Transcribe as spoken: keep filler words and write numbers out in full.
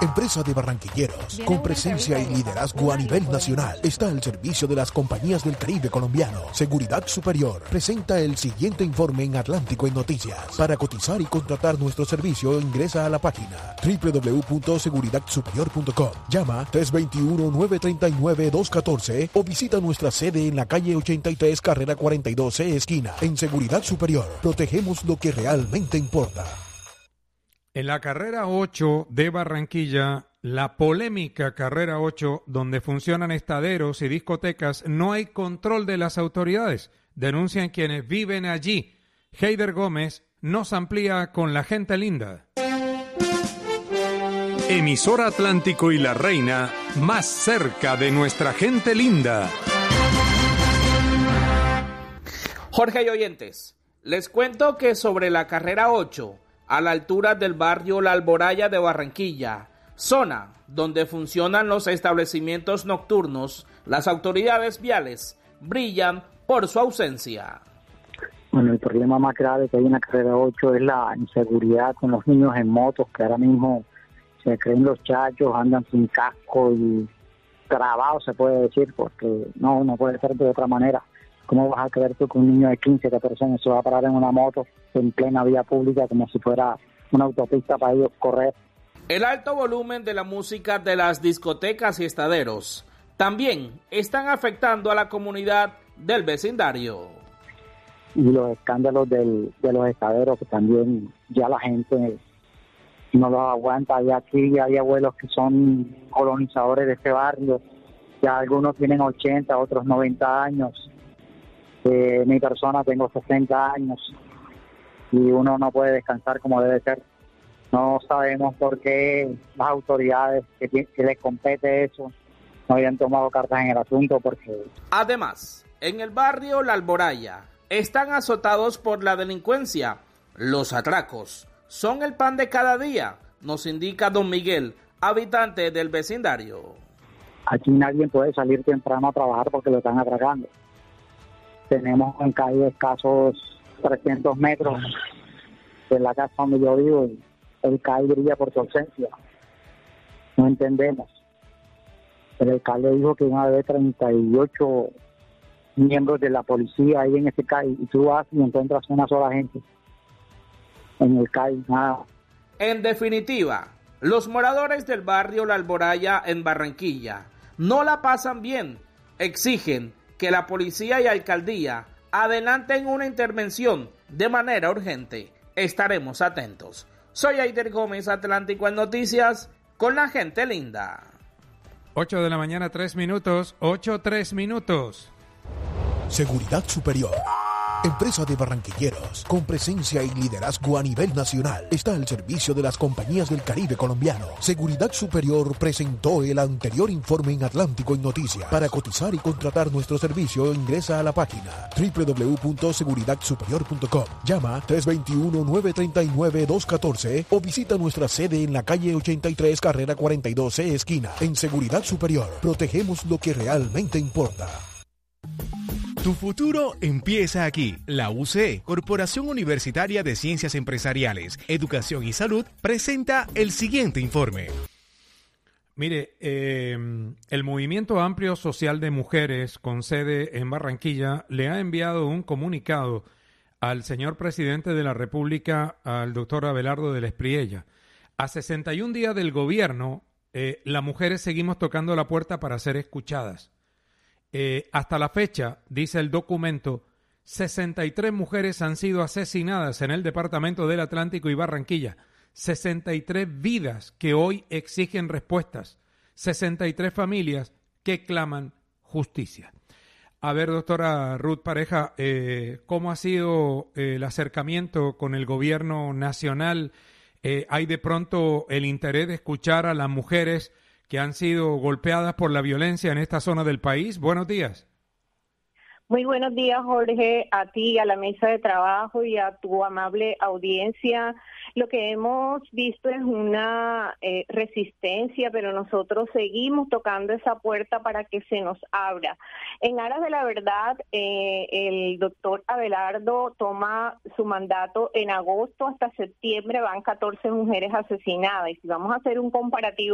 Empresa de barranquilleros, con presencia y liderazgo a nivel nacional, está al servicio de las compañías del Caribe colombiano. Seguridad Superior presenta el siguiente informe en Atlántico en Noticias. Para cotizar y contratar nuestro servicio, ingresa a la página doble u doble u doble u punto seguridad superior punto com. Llama tres dos uno, nueve tres nueve, dos uno cuatro o visita nuestra sede en la calle ochenta y tres, carrera cuarenta y dos C, esquina. En Seguridad Superior, protegemos lo que realmente importa. En la carrera ocho de Barranquilla, la polémica carrera ocho, donde funcionan estaderos y discotecas, no hay control de las autoridades, denuncian quienes viven allí. Heider Gómez nos amplía con La Gente Linda. Emisora Atlántico y La Reina, más cerca de nuestra gente linda. Jorge y oyentes, les cuento que sobre la carrera ocho, a la altura del barrio La Alboraya de Barranquilla, zona donde funcionan los establecimientos nocturnos, las autoridades viales brillan por su ausencia. Bueno, el problema más grave que hay en la carrera ocho es la inseguridad con los niños en motos, que ahora mismo se creen los chachos, andan sin casco y trabados, se puede decir, porque no, no puede ser de otra manera. ¿Cómo vas a creer tú que un niño de quince, catorce años se va a parar en una moto en plena vía pública como si fuera una autopista para ellos correr? El alto volumen de la música de las discotecas y estaderos también están afectando a la comunidad del vecindario. Y los escándalos del, de los estaderos, que también ya la gente no los aguanta. Y aquí hay abuelos que son colonizadores de este barrio, ya algunos tienen ochenta, otros noventa años. Eh, mi persona tengo sesenta años y uno no puede descansar como debe ser. No sabemos por qué las autoridades que, que les compete eso no habían tomado cartas en el asunto. Porque además, en el barrio La Alboraya están azotados por la delincuencia. Los atracos son el pan de cada día, nos indica don Miguel, habitante del vecindario. Aquí nadie puede salir temprano a trabajar porque lo están atracando. Tenemos en calle escasos trescientos metros de la casa donde yo vivo y el C A I brilla por su ausencia. No entendemos. El alcalde dijo que iban a haber treinta y ocho miembros de la policía ahí en ese C A I y tú vas y encuentras una sola gente en el C A I, nada. En definitiva, los moradores del barrio La Alboraya en Barranquilla no la pasan bien, exigen que la policía y alcaldía adelanten una intervención de manera urgente. Estaremos atentos. Soy Heider Gómez, Atlántico en Noticias, con La Gente Linda. ocho de la mañana, tres minutos, ocho, tres minutos. Seguridad Superior. Empresa de barranquilleros, con presencia y liderazgo a nivel nacional, está al servicio de las compañías del Caribe colombiano. Seguridad Superior presentó el anterior informe en Atlántico en Noticias. Para cotizar y contratar nuestro servicio, ingresa a la página doble u doble u doble u punto seguridad superior punto com. Llama tres dos uno, nueve tres nueve, dos uno cuatro o visita nuestra sede en la calle ochenta y tres, carrera cuarenta y dos C, esquina. En Seguridad Superior, protegemos lo que realmente importa. Tu futuro empieza aquí. La U C E, Corporación Universitaria de Ciencias Empresariales, Educación y Salud, presenta el siguiente informe. Mire, eh, el Movimiento Amplio Social de Mujeres, con sede en Barranquilla, le ha enviado un comunicado al señor presidente de la República, al doctor Abelardo de la Espriella. A sesenta y un días del gobierno, eh, las mujeres seguimos tocando la puerta para ser escuchadas. Eh, hasta la fecha, dice el documento, sesenta y tres mujeres han sido asesinadas en el departamento del Atlántico y Barranquilla. sesenta y tres vidas que hoy exigen respuestas. sesenta y tres familias que claman justicia. A ver, doctora Ruth Pareja, eh, ¿cómo ha sido eh, el acercamiento con el gobierno nacional? Eh, ¿Hay de pronto el interés de escuchar a las mujeres que han sido golpeadas por la violencia en esta zona del país? Buenos días. Muy buenos días, Jorge, a ti, a la mesa de trabajo y a tu amable audiencia. Lo que hemos visto es una eh, resistencia, pero nosotros seguimos tocando esa puerta para que se nos abra. En aras de la verdad, eh, el doctor Abelardo toma su mandato en agosto, hasta septiembre van catorce mujeres asesinadas. Y si vamos a hacer un comparativo